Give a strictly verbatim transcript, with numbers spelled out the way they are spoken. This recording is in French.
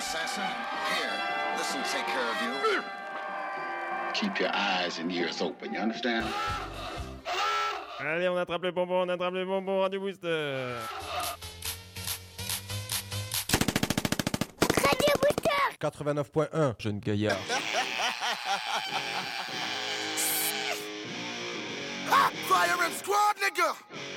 assassin. Here, this'll take care of you. Keep your eyes and ears open, you understand? Allez, on attrape les bonbons, on attrape les bonbons, Radio Booster. Radio Booster quatre-vingt-neuf point un, jeune gaillard. Ha! Fire and squad, nigga!